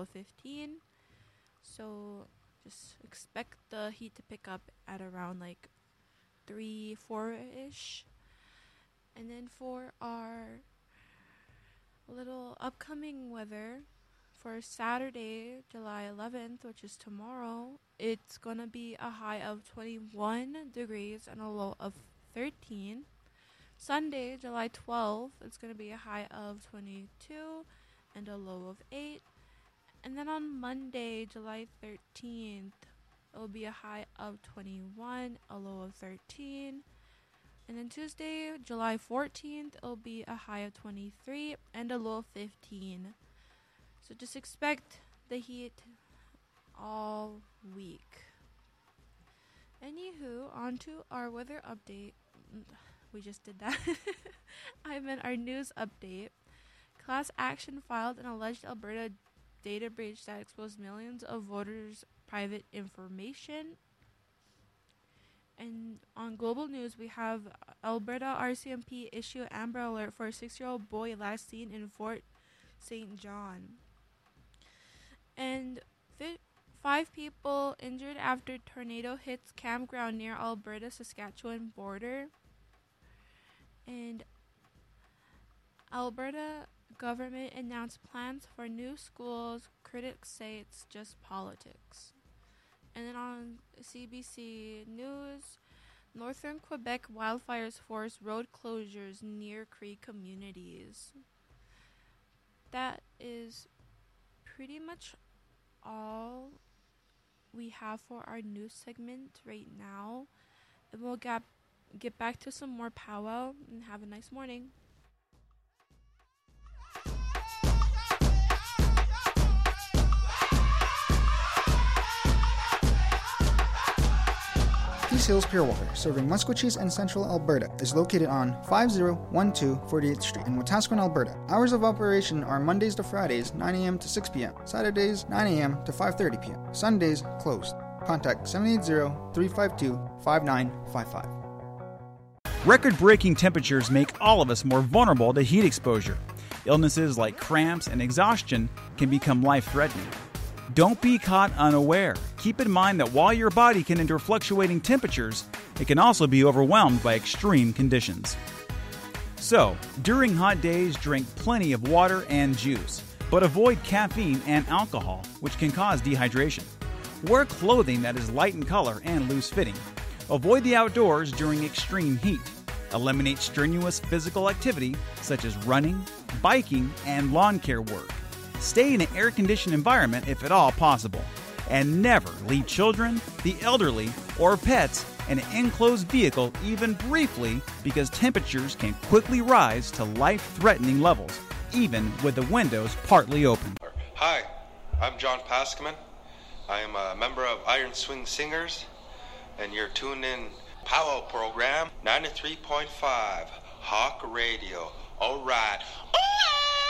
of 15. So just expect the heat to pick up at around like 3, 4-ish. And then for our little upcoming weather, for Saturday, July 11th, which is tomorrow, it's going to be a high of 21 degrees and a low of 13. Sunday, July 12th, it's going to be a high of 22 and a low of 8. And then on Monday, July 13th, it will be a high of 21, a low of 13. And then Tuesday, July 14th, it will be a high of 23 and a low of 15. So just expect the heat all week. Anywho, on to our weather update. We just did that. I meant our news update. Class action filed an alleged Alberta data breach that exposed millions of voters' private information. And on global news, we have Alberta RCMP issue Amber Alert for a 6-year-old boy last seen in Fort St. John. And 5 people injured after tornado hits campground near Alberta-Saskatchewan border. And Alberta government announced plans for new schools. Critics say it's just politics. And then on CBC News, Northern Quebec wildfires force road closures near Cree communities. That is pretty much all we have for our news segment right now. And we'll get back to some more powwow and have a nice morning. Peace Hills Pure Water, serving Musqueam and Central Alberta, is located on 5012 48th Street in Wetaskiwin, Alberta. Hours of operation are Mondays to Fridays, 9 a.m. to 6 p.m., Saturdays, 9 a.m. to 5:30 p.m., Sundays, closed. Contact 780-352-5955. Record-breaking temperatures make all of us more vulnerable to heat exposure. Illnesses like cramps and exhaustion can become life-threatening. Don't be caught unaware. Keep in mind that while your body can endure fluctuating temperatures, it can also be overwhelmed by extreme conditions. So, during hot days, drink plenty of water and juice, but avoid caffeine and alcohol, which can cause dehydration. Wear clothing that is light in color and loose-fitting. Avoid the outdoors during extreme heat. Eliminate strenuous physical activity such as running, biking, and lawn care work. Stay in an air-conditioned environment if at all possible. And never leave children, the elderly, or pets in an enclosed vehicle even briefly, because temperatures can quickly rise to life-threatening levels, even with the windows partly open. Hi, I'm John Paskman. I am a member of Iron Swing Singers, and you're tuned in Powwow program 93.5 Hawk Radio. All right.